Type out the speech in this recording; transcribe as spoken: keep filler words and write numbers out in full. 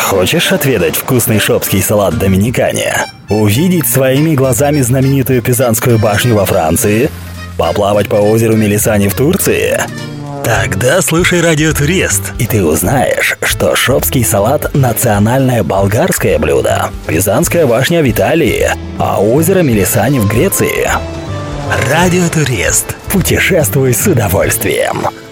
Хочешь отведать вкусный шопский салат Доминикане? Увидеть своими глазами знаменитую Пизанскую башню во Франции? Поплавать по озеру Мелисани в Турции? Тогда слушай Радиотурист, и ты узнаешь, что шопский салат – национальное болгарское блюдо, Пизанская башня в Италии, а озеро Мелисани в Греции. Радиотурист. Путешествуй с удовольствием.